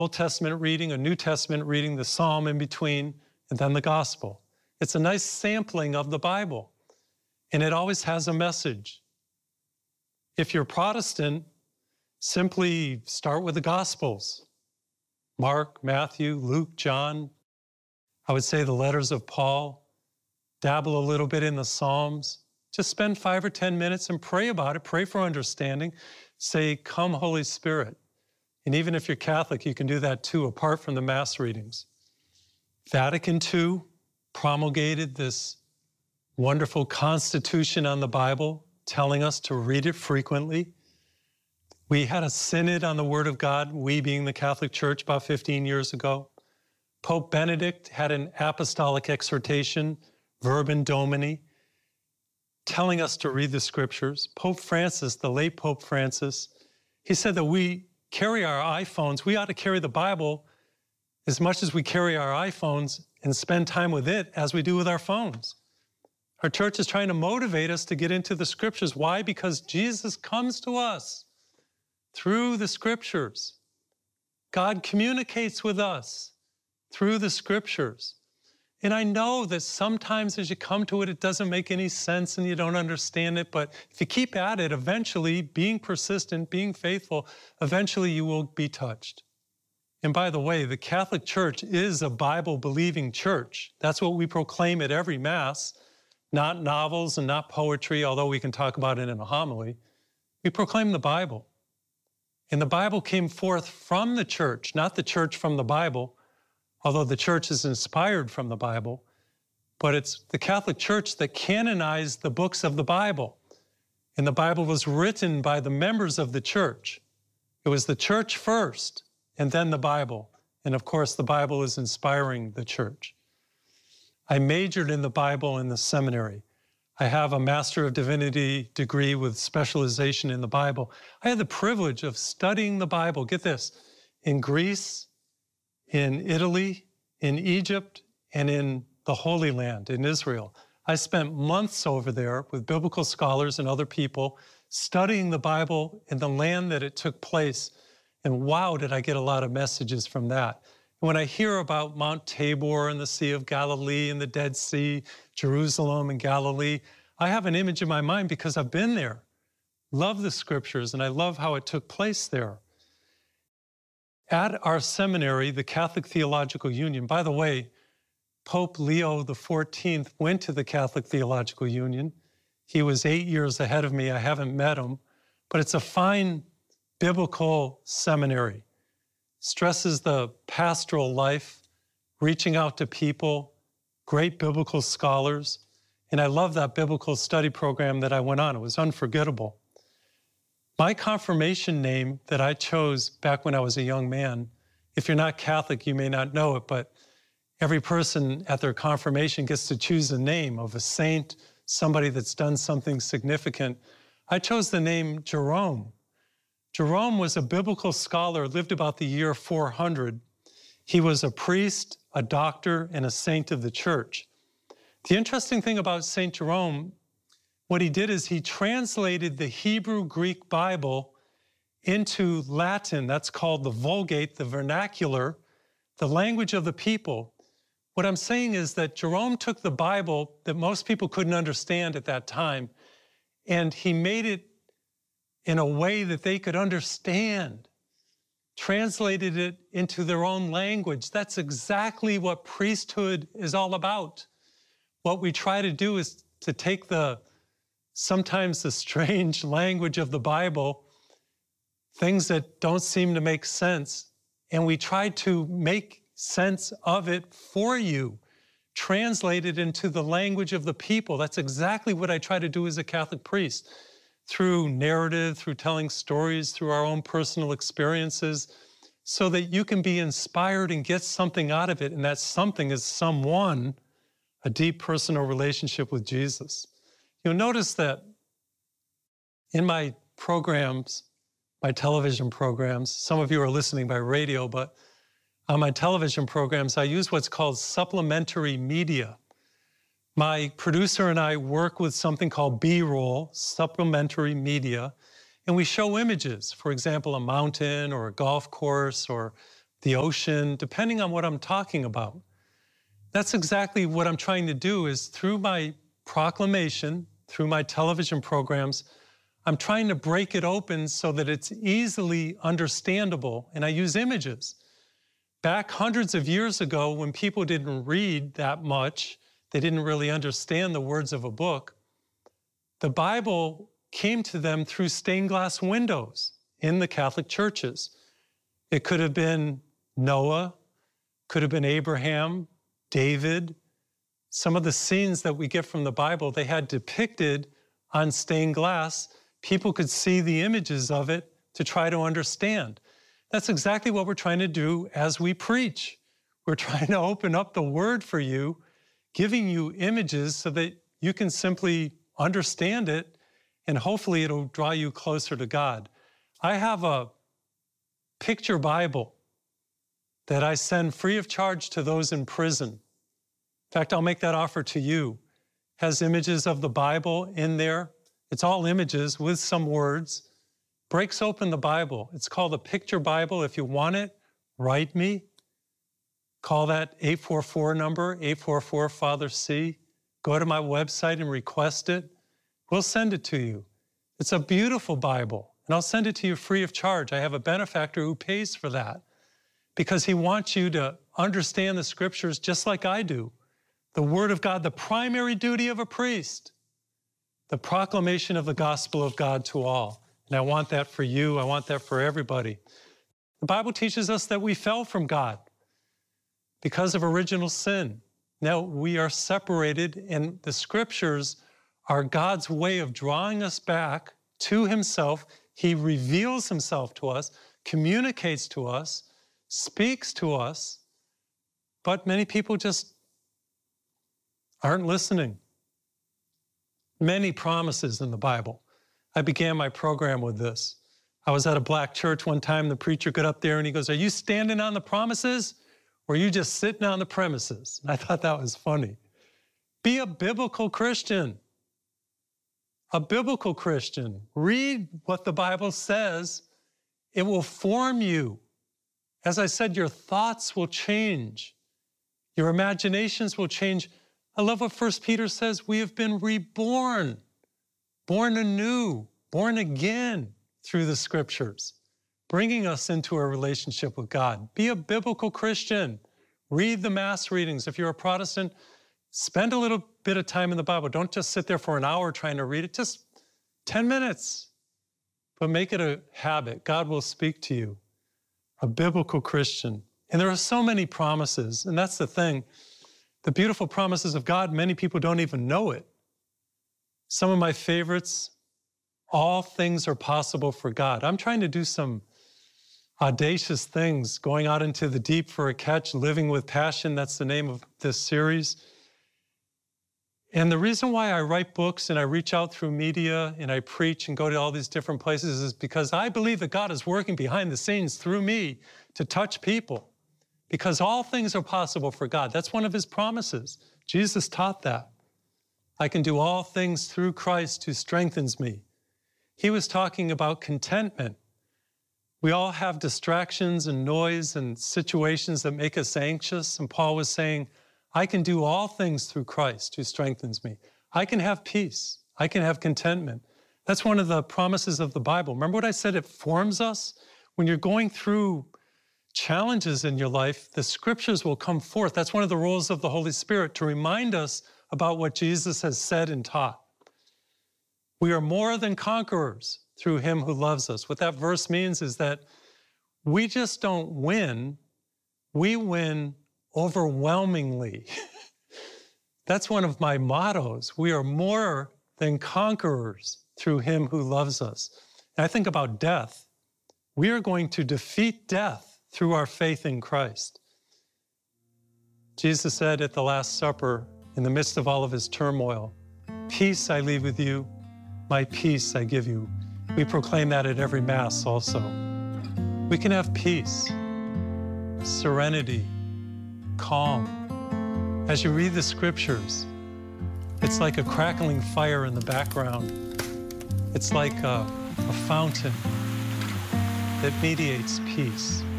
Old Testament reading, a New Testament reading, the Psalm in between, and then the Gospel. It's a nice sampling of the Bible, and it always has a message. If you're Protestant, simply start with the Gospels. Mark, Matthew, Luke, John. I would say the letters of Paul. Dabble a little bit in the Psalms. Just spend 5 or 10 minutes and pray about it. Pray for understanding. Say, "Come, Holy Spirit." And even if you're Catholic, you can do that too, apart from the Mass readings. Vatican II promulgated this wonderful constitution on the Bible, telling us to read it frequently. We had a synod on the Word of God, we being the Catholic Church, about 15 years ago. Pope Benedict had an apostolic exhortation, Verbum Domini, telling us to read the Scriptures. Pope Francis, the late Pope Francis, he said that we carry our iPhones. We ought to carry the Bible as much as we carry our iPhones and spend time with it as we do with our phones. Our church is trying to motivate us to get into the Scriptures. Why? Because Jesus comes to us through the Scriptures. God communicates with us through the Scriptures. And I know that sometimes as you come to it, it doesn't make any sense and you don't understand it. But if you keep at it, eventually, being persistent, being faithful, eventually you will be touched. And by the way, the Catholic Church is a Bible-believing church. That's what we proclaim at every Mass, not novels and not poetry, although we can talk about it in a homily. We proclaim the Bible. And the Bible came forth from the church, not the church from the Bible, although the church is inspired from the Bible, but it's the Catholic Church that canonized the books of the Bible. And the Bible was written by the members of the church. It was the church first, and then the Bible. And of course, the Bible is inspiring the church. I majored in the Bible in the seminary. I have a Master of Divinity degree with specialization in the Bible. I had the privilege of studying the Bible, get this, in Greece, in Italy, in Egypt, and in the Holy Land, in Israel. I spent months over there with biblical scholars and other people studying the Bible in the land that it took place. And wow, did I get a lot of messages from that. And when I hear about Mount Tabor and the Sea of Galilee and the Dead Sea, Jerusalem and Galilee, I have an image in my mind because I've been there. Love the Scriptures, and I love how it took place there. At our seminary, the Catholic Theological Union, by the way, Pope Leo XIV went to the Catholic Theological Union. He was 8 years ahead of me. I haven't met him, but it's a fine biblical seminary. Stresses the pastoral life, reaching out to people, great biblical scholars. And I love that biblical study program that I went on. It was unforgettable. My confirmation name that I chose back when I was a young man, if you're not Catholic, you may not know it, but every person at their confirmation gets to choose a name of a saint, somebody that's done something significant. I chose the name Jerome. Jerome was a biblical scholar, lived about the year 400. He was a priest, a doctor, and a saint of the church. The interesting thing about St. Jerome, what he did is he translated the Hebrew-Greek Bible into Latin. That's called the Vulgate, the vernacular, the language of the people. What I'm saying is that Jerome took the Bible that most people couldn't understand at that time, and he made it in a way that they could understand, translated it into their own language. That's exactly what priesthood is all about. What we try to do is to take sometimes the strange language of the Bible, things that don't seem to make sense, and we try to make sense of it for you, translate it into the language of the people. That's exactly what I try to do as a Catholic priest, through narrative, through telling stories, through our own personal experiences, so that you can be inspired and get something out of it, and that something is someone, a deep personal relationship with Jesus. You'll notice that in my programs, my television programs, some of you are listening by radio, but on my television programs, I use what's called supplementary media. My producer and I work with something called B-roll, supplementary media, and we show images, for example, a mountain or a golf course or the ocean, depending on what I'm talking about. That's exactly what I'm trying to do is through my proclamation, through my television programs, I'm trying to break it open so that it's easily understandable, and I use images. Back hundreds of years ago, when people didn't read that much, they didn't really understand the words of a book, the Bible came to them through stained glass windows in the Catholic churches. It could have been Noah, could have been Abraham, David. Some of the scenes that we get from the Bible, they had depicted on stained glass. People could see the images of it to try to understand. That's exactly what we're trying to do as we preach. We're trying to open up the Word for you, giving you images so that you can simply understand it, and hopefully it'll draw you closer to God. I have a picture Bible that I send free of charge to those in prison. In fact, I'll make that offer to you. It has images of the Bible in there. It's all images with some words. Breaks open the Bible. It's called a picture Bible. If you want it, write me. Call that 844 number, 844 Father C. Go to my website and request it. We'll send it to you. It's a beautiful Bible, and I'll send it to you free of charge. I have a benefactor who pays for that because he wants you to understand the Scriptures just like I do. The Word of God, the primary duty of a priest, the proclamation of the gospel of God to all. And I want that for you. I want that for everybody. The Bible teaches us that we fell from God because of original sin. Now we are separated, and the Scriptures are God's way of drawing us back to Himself. He reveals Himself to us, communicates to us, speaks to us, but many people just aren't listening. Many promises in the Bible. I began my program with this. I was at a black church one time. The preacher got up there and he goes, "Are you standing on the promises or are you just sitting on the premises?" And I thought that was funny. Be a biblical Christian. A biblical Christian. Read what the Bible says. It will form you. As I said, your thoughts will change. Your imaginations will change. I love what 1 Peter says. We have been reborn, born anew, born again through the Scriptures, bringing us into a relationship with God. Be a biblical Christian. Read the Mass readings. If you're a Protestant, spend a little bit of time in the Bible. Don't just sit there for an hour trying to read it. Just 10 minutes. But make it a habit. God will speak to you. A biblical Christian. And there are so many promises, and that's the thing. The beautiful promises of God, many people don't even know it. Some of my favorites, all things are possible for God. I'm trying to do some audacious things, going out into the deep for a catch, living with passion. That's the name of this series. And the reason why I write books and I reach out through media and I preach and go to all these different places is because I believe that God is working behind the scenes through me to touch people. Because all things are possible for God. That's one of His promises. Jesus taught that. I can do all things through Christ who strengthens me. He was talking about contentment. We all have distractions and noise and situations that make us anxious. And Paul was saying, I can do all things through Christ who strengthens me. I can have peace. I can have contentment. That's one of the promises of the Bible. Remember what I said? It forms us. When you're going through challenges in your life, the Scriptures will come forth. That's one of the roles of the Holy Spirit, to remind us about what Jesus has said and taught. We are more than conquerors through Him who loves us. What that verse means is that we just don't win, we win overwhelmingly. That's one of my mottos. We are more than conquerors through Him who loves us. And I think about death. We are going to defeat death through our faith in Christ. Jesus said at the Last Supper, in the midst of all of His turmoil, "Peace I leave with you, my peace I give you." We proclaim that at every Mass also. We can have peace, serenity, calm. As you read the Scriptures, it's like a crackling fire in the background. It's like a fountain that mediates peace.